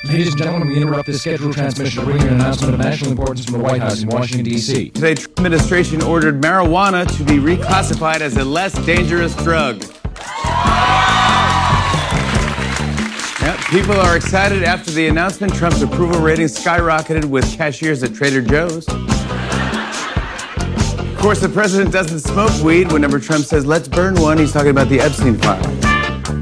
Ladies and gentlemen, we interrupt this scheduled transmission to bring you an announcement of national importance from the White House in Washington, D.C. Today, Trump administration ordered marijuana to be reclassified as a less dangerous drug. People are excited after the announcement. Trump's approval rating skyrocketed with cashiers at Trader Joe's. Of course, the president doesn't smoke weed. Whenever Trump says, let's burn one, he's talking about the Epstein file.